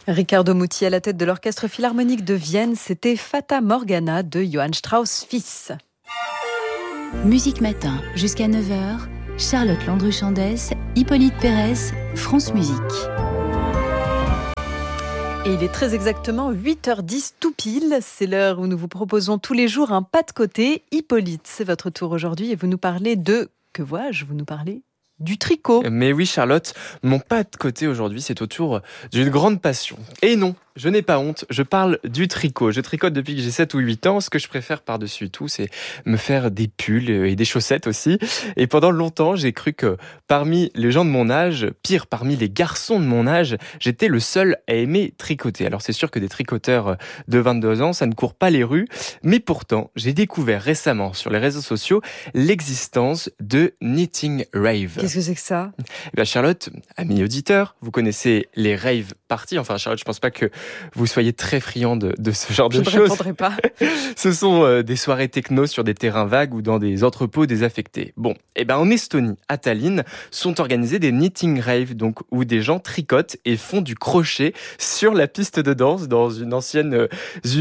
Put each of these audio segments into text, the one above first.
Riccardo Muti à la tête de l'Orchestre Philharmonique de Vienne, c'était Fata Morgana de Johann Strauss fils. Musique Matin, jusqu'à 9h, Charlotte Landru-Chandès, Hippolyte Pérez, France Musique. Et il est très exactement 8h10 tout pile. C'est l'heure où nous vous proposons tous les jours un pas de côté. Hippolyte, c'est votre tour aujourd'hui et vous nous parlez de... Que vois-je ? Vous nous parlez du tricot. Mais oui Charlotte, mon pas de côté aujourd'hui, c'est autour d'une grande passion. Et non, je n'ai pas honte, je parle du tricot. Je tricote depuis que j'ai 7 ou 8 ans. Ce que je préfère par-dessus tout, c'est me faire des pulls et des chaussettes aussi. Et pendant longtemps, j'ai cru que parmi les gens de mon âge, pire, parmi les garçons de mon âge, j'étais le seul à aimer tricoter. Alors c'est sûr que des tricoteurs de 22 ans, ça ne court pas les rues. Mais pourtant, j'ai découvert récemment sur les réseaux sociaux l'existence de Knitting Rave. Qu'est-ce que c'est que ça ? Eh bien Charlotte, amis auditeurs, vous connaissez les rave parties. Enfin Charlotte, je pense pas que vous soyez très friand de ce genre de choses. Je ne répondrai pas. Ce sont des soirées techno sur des terrains vagues ou dans des entrepôts désaffectés. Bon, eh ben en Estonie, à Tallinn, sont organisés des knitting rave, donc où des gens tricotent et font du crochet sur la piste de danse dans une ancienne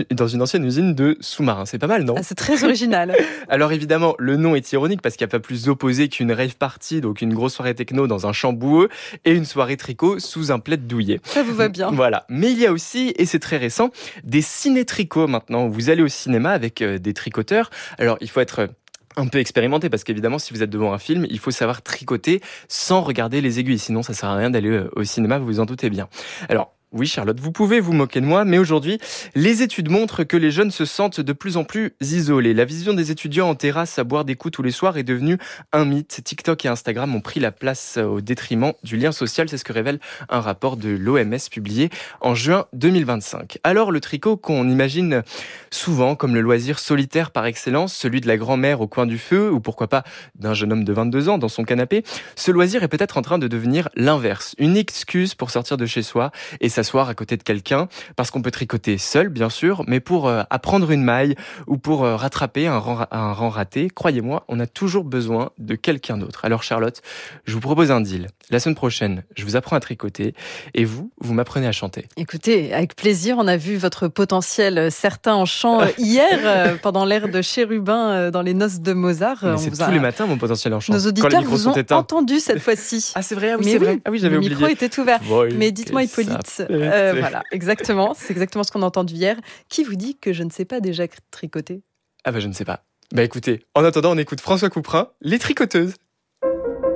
usine de sous-marins. C'est pas mal, non ? Ah, c'est très original. Alors évidemment, le nom est ironique parce qu'il n'y a pas plus opposé qu'une rave party, donc une grosse soirée techno dans un champ boueux et une soirée tricot sous un plaid douillet. Ça vous va bien. Voilà. Mais il y a aussi, et c'est très récent, des ciné-tricots maintenant. Vous allez au cinéma avec des tricoteurs. Alors il faut être un peu expérimenté parce qu'évidemment, si vous êtes devant un film, il faut savoir tricoter sans regarder les aiguilles. Sinon, ça sert à rien d'aller au cinéma, vous vous en doutez bien. Alors, oui, Charlotte, vous pouvez vous moquer de moi, mais aujourd'hui, les études montrent que les jeunes se sentent de plus en plus isolés. La vision des étudiants en terrasse à boire des coups tous les soirs est devenue un mythe. TikTok et Instagram ont pris la place au détriment du lien social. C'est ce que révèle un rapport de l'OMS publié en juin 2025. Alors, le tricot qu'on imagine souvent comme le loisir solitaire par excellence, celui de la grand-mère au coin du feu, ou pourquoi pas d'un jeune homme de 22 ans dans son canapé, ce loisir est peut-être en train de devenir l'inverse. Une excuse pour sortir de chez soi et s'asseoir à côté de quelqu'un, parce qu'on peut tricoter seul, bien sûr, mais pour apprendre une maille ou pour rattraper un rang raté, croyez-moi, on a toujours besoin de quelqu'un d'autre. Alors Charlotte, je vous propose un deal. La semaine prochaine, je vous apprends à tricoter et vous m'apprenez à chanter. Écoutez, avec plaisir, on a vu votre potentiel certain en chant hier, pendant l'ère de Chérubin dans les noces de Mozart. Mais c'est tous les matins mon potentiel en chant. Nos auditeurs vous ont entendu cette fois-ci. Ah c'est vrai, ah oui, c'est vrai. Ah oui, j'avais oublié. Le micro était ouvert. Bon, mais dites-moi Hippolyte, voilà, exactement, c'est exactement ce qu'on a entendu hier. Qui vous dit que je ne sais pas déjà tricoter ? Ah bah je ne sais pas. Bah écoutez, en attendant, on écoute François Couperin, Les Tricoteuses.